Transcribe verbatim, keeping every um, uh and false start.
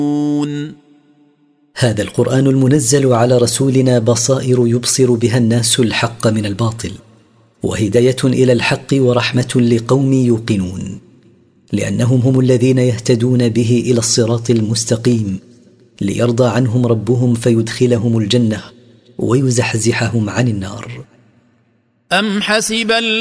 هذا القرآن المنزل على رسولنا بصائر يبصر بها الناس الحق من الباطل، وهداية إلى الحق ورحمة لقوم يوقنون، لأنهم هم الذين يهتدون به إلى الصراط المستقيم، ليرضى عنهم ربهم فيدخلهم الجنة ويزحزحهم عن النار. أم حسب